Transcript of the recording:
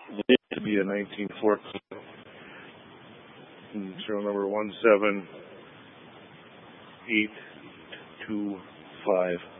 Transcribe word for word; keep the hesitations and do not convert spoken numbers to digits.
believed to be a nineteen fourteen. Serial number one seven eight two five.